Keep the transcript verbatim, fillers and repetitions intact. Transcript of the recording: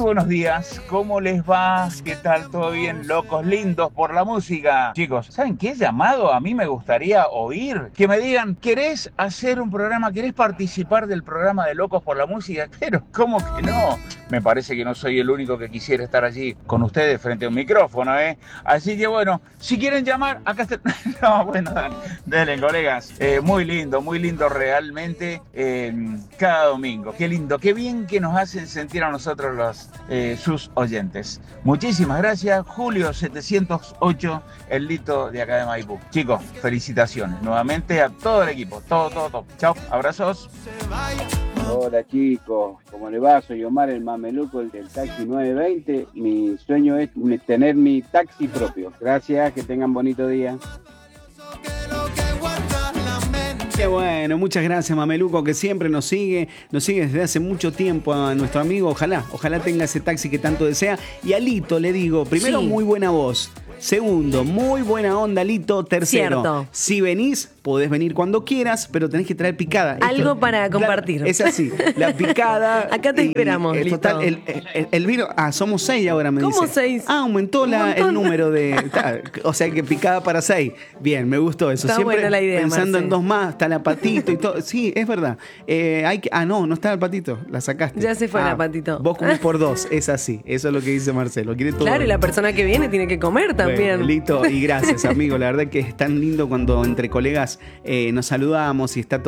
buenos días, ¿cómo les va? ¿Qué tal? ¿Todo bien? Locos lindos por la música. Chicos, ¿saben qué llamado a mí me gustaría oír? Que me digan, ¿querés hacer un programa? ¿Querés participar del programa de Locos por la música? Pero, ¿cómo que no? Me parece que no soy el único que quisiera estar allí con ustedes frente a un micrófono, ¿eh? Así que bueno, si quieren llamar, acá está... No, bueno, denle, colegas. Eh, muy lindo, muy lindo realmente eh, cada domingo. Qué lindo, qué bien que nos hacen sentir a nosotros los eh, sus oyentes. Muchísimas gracias, Julio setecientos ocho, el Lito de acá de Maipú. Chicos, felicitaciones nuevamente a todo el equipo, todo, todo, todo. Chao, abrazos. Hola chicos, ¿cómo le va? Soy Omar, el mameluco, el del taxi nueve veinte. Mi sueño es tener mi taxi propio. Gracias, que tengan bonito día. Qué bueno, muchas gracias Mameluco, que siempre nos sigue, nos sigue desde hace mucho tiempo a nuestro amigo. Ojalá, ojalá tenga ese taxi que tanto desea. Y a Lito le digo, primero, sí, muy buena voz. Segundo, muy buena onda, Lito. Tercero, cierto, si venís, podés venir cuando quieras, pero tenés que traer picada. Algo Esto, para claro, compartir. Es así, la picada. Acá te y, esperamos, el, total, el, el, el vino, ah, somos seis ahora, me ¿Cómo dice. seis? Ah, aumentó la, el número de, o sea que picada para seis. Bien, me gustó eso. Está Siempre buena la idea, pensando Marce. En dos más, está la Patito y todo. Sí, es verdad. Eh, hay que, ah, no, no está el Patito, la sacaste. Ya se fue ah, la Patito. Vos comés por dos, es así. Eso es lo que dice Marcelo. Quiere todo. Claro, y la persona que viene tiene que comer también. Bueno, Lito, y gracias, amigo. La verdad que es tan lindo cuando entre colegas eh, nos saludamos y está todo